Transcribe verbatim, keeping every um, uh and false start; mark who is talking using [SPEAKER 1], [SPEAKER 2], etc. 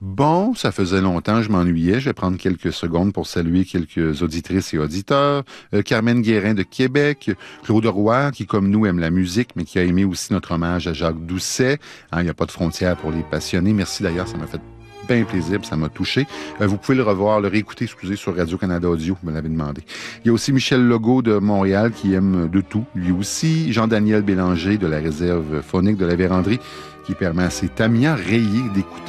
[SPEAKER 1] Bon, ça faisait longtemps, je m'ennuyais. Je vais prendre quelques secondes pour saluer quelques auditrices et auditeurs. Euh, Carmen Guérin de Québec, Claude Roy, qui comme nous aime la musique, mais qui a aimé aussi notre hommage à Jacques Doucet. Hein, il n'y a pas de frontières pour les passionnés. Merci d'ailleurs, ça m'a fait bien plaisir, ça m'a touché. Euh, vous pouvez le revoir, le réécouter, excusez, sur Radio-Canada Audio, vous me l'avez demandé. Il y a aussi Michel Legault de Montréal qui aime de tout, lui aussi. Jean-Daniel Bélanger de la réserve phonique de la Vérandrie qui permet à ses tamias rayés d'écouter